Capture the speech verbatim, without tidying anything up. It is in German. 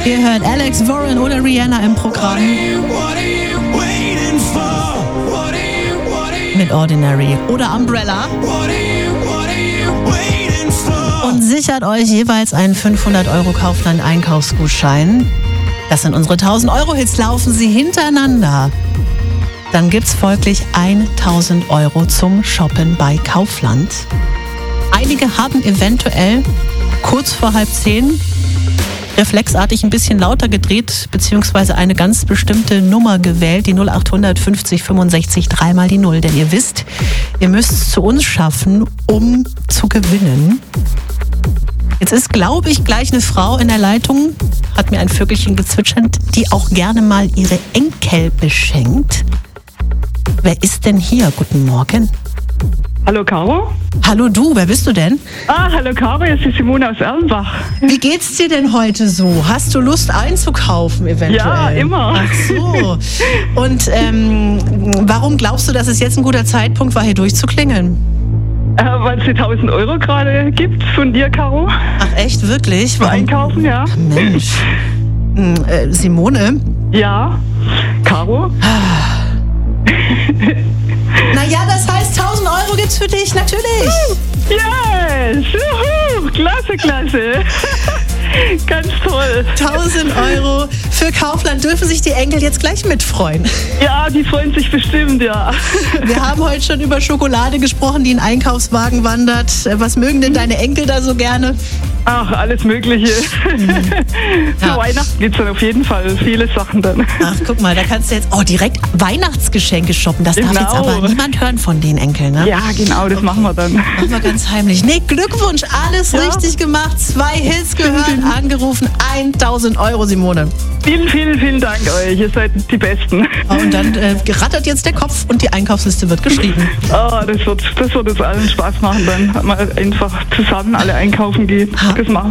Ihr hört Alex Warren oder Rihanna im Programm. Mit Ordinary oder Umbrella. Und sichert euch jeweils einen fünfhundert Euro Kaufland-Einkaufsgutschein. Das sind unsere tausend Euro Hits. Laufen sie hintereinander, dann gibt's folglich tausend Euro zum Shoppen bei Kaufland. Einige haben eventuell kurz vor halb zehn reflexartig ein bisschen lauter gedreht, beziehungsweise eine ganz bestimmte Nummer gewählt, die null acht hundert fünfzig fünfundsechzig, dreimal die Null. Denn ihr wisst, ihr müsst es zu uns schaffen, um zu gewinnen. Jetzt ist, glaube ich, gleich eine Frau in der Leitung, hat mir ein Vögelchen gezwitschert, die auch gerne mal ihre Enkel beschenkt. Wer ist denn hier? Guten Morgen. Hallo Caro. Hallo du, wer bist du denn? Ah, hallo Caro, jetzt ist Simone aus Erlenbach. Wie geht's dir denn heute so? Hast du Lust einzukaufen eventuell? Ja, immer. Ach so. Und ähm, warum glaubst du, dass es jetzt ein guter Zeitpunkt war, hier durchzuklingeln? Äh, Weil es die tausend Euro gerade gibt von dir, Caro. Ach echt, wirklich? Für Einkaufen, ja. Mensch. Hm, äh, Simone? Ja. Caro? Naja, das heißt, tausend Euro gibt's für dich, natürlich. Yes! Juhu. Klasse, klasse. Ganz toll. tausend Euro für Kaufland. Dürfen sich die Enkel jetzt gleich mitfreuen? Ja, die freuen sich bestimmt, ja. Wir haben heute schon über Schokolade gesprochen, die in Einkaufswagen wandert. Was mögen denn deine Enkel da so gerne? Ach, alles Mögliche. Mhm. Für Ja. Weihnachten gibt es dann auf jeden Fall viele Sachen dann. Ach, guck mal, da kannst du jetzt oh, direkt Weihnachtsgeschenke shoppen. Das darf Genau. jetzt aber niemand hören von den Enkeln, ne? Ja, genau, das machen wir dann. Machen wir ganz heimlich. Nee, Glückwunsch, alles Ja. richtig gemacht. Zwei Hits gehört, angerufen, tausend Euro, Simone. Vielen, vielen, vielen Dank euch. Ihr seid die Besten. Und dann äh, rattert jetzt der Kopf und die Einkaufsliste wird geschrieben. Oh, das wird, das wird uns allen Spaß machen, dann mal einfach zusammen alle einkaufen gehen. Ha. Das machen